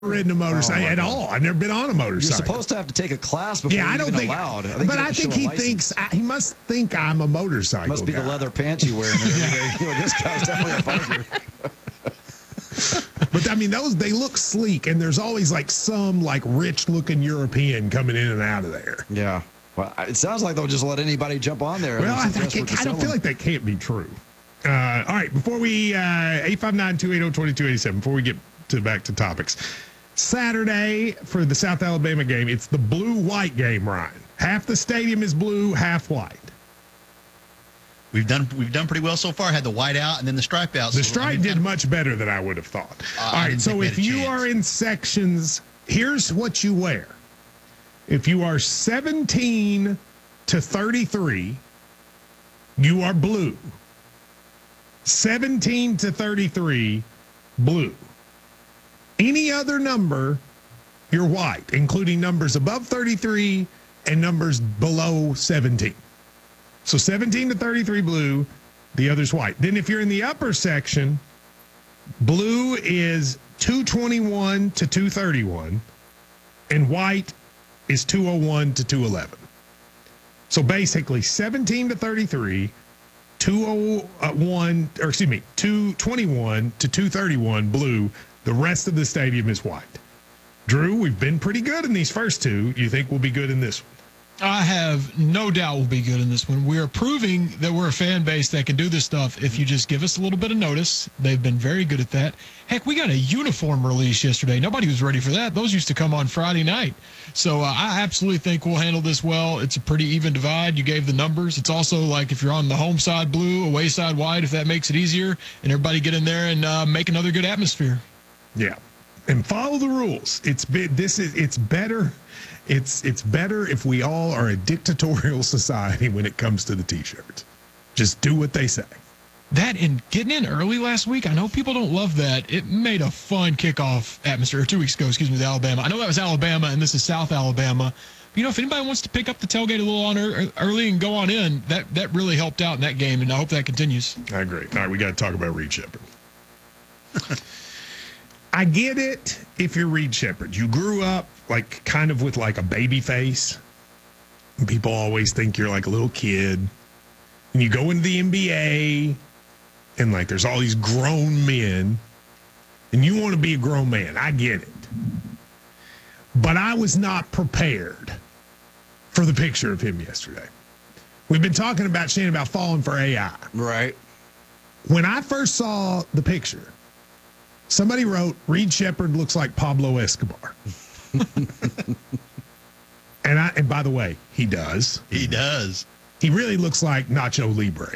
ridden a motorcycle at all. I've never been on a motorcycle. You're supposed to have to take a class before I don't think, allowed. I think he thinks he must think I'm a motorcycle. Must be guy. the leather pants you wear. This guy's definitely a biker. But I mean, they look sleek, and there's always like some like rich-looking European coming in and out of there. Yeah. Well, it sounds like they'll just let anybody jump on there. Well, I don't feel like that can't be true. All right, before we 859-280-2287, before we get back to topics. Saturday for the South Alabama game, it's the blue-white game, Ryan. Half the stadium is blue, half white. We've done pretty well so far. Had the white out and then the stripe out. The stripe did much better than I would have thought. All right, so if you are in sections, here's what you wear. If you are 17 to 33, you are blue. 17 to 33, blue. Any other number, you're white, including numbers above 33 and numbers below 17. So 17 to 33 blue, the other's white. Then if you're in the upper section, blue is 221 to 231, and white is 201 to 211. So basically 17 to 33, 221 to 231 blue. The rest of the stadium is white. Drew, we've been pretty good in these first two. You think we'll be good in this one? I have no doubt we'll be good in this one. We are proving that we're a fan base that can do this stuff if you just give us a little bit of notice. They've been very good at that. Heck, we got a uniform release yesterday. Nobody was ready for that. Those used to come on Friday night. So I absolutely think we'll handle this well. It's a pretty even divide. You gave the numbers. It's also like if you're on the home side blue, away side white, if that makes it easier, and everybody get in there and make another good atmosphere. Yeah, and follow the rules. It's better. It's better if we all are a dictatorial society when it comes to the T-shirts. Just do what they say. That and getting in early last week, I know people don't love that. It made a fun kickoff atmosphere, 2 weeks ago, with Alabama. I know that was Alabama, and this is South Alabama. But, if anybody wants to pick up the tailgate a little on early and go on in, that really helped out in that game, and I hope that continues. I agree. All right, we got to talk about Reed Sheppard. I get it if you're Reed Sheppard. You grew up like kind of with like a baby face. And people always think you're like a little kid. And you go into the NBA and like there's all these grown men and you want to be a grown man. I get it. But I was not prepared for the picture of him yesterday. We've been talking about, Shane, about falling for AI. Right. When I first saw the picture, somebody wrote, Reed Sheppard looks like Pablo Escobar. And by the way, he does. He does. He really looks like Nacho Libre.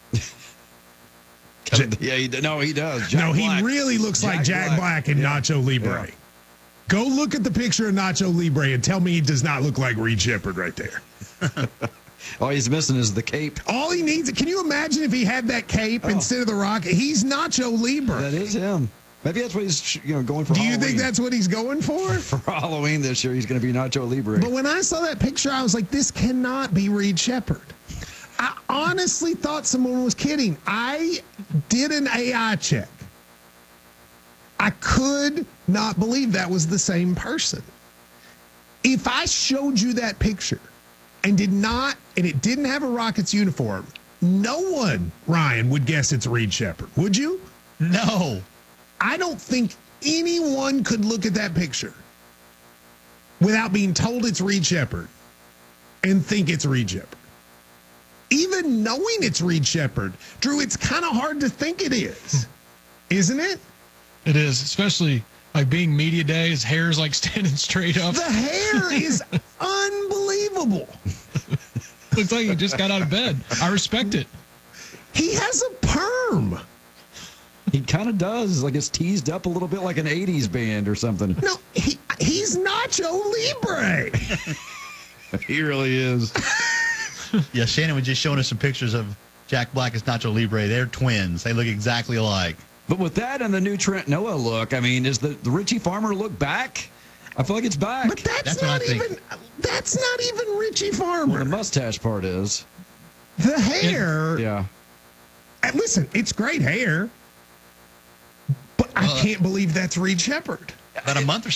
He does. He really looks like Jack Black and Nacho Libre. Yeah. Go look at the picture of Nacho Libre and tell me he does not look like Reed Sheppard right there. All he's missing is the cape. All he needs. Can you imagine if he had that cape instead of the rocket? He's Nacho Libre. That is him. Maybe that's what he's going for. Do you think that's what he's going for? For Halloween this year, he's going to be Nacho Libre. But when I saw that picture, I was like, this cannot be Reed Sheppard. I honestly thought someone was kidding. I did an AI check. I could not believe that was the same person. If I showed you that picture and it didn't have a Rockets uniform, no one, Ryan, would guess it's Reed Sheppard. Would you? No. I don't think anyone could look at that picture without being told it's Reed Sheppard and think it's Reed Sheppard. Even knowing it's Reed Sheppard, Drew, it's kind of hard to think it is, isn't it? It is, especially like being media day. His hair is like standing straight up. The hair is unbelievable. Looks like he just got out of bed. I respect it. He has a perm. He kind of does. Like it's teased up a little bit like an 80s band or something. No, he's Nacho Libre. He really is. Yeah, Shannon was just showing us some pictures of Jack Black as Nacho Libre. They're twins. They look exactly alike. But with that and the new Trent Noah look, I mean, is the Richie Farmer look back? I feel like it's back. But that's not even Richie Farmer. Well, the mustache part is. The hair. Yeah. And listen, it's great hair. But I can't believe that's Reed Sheppard. About a month or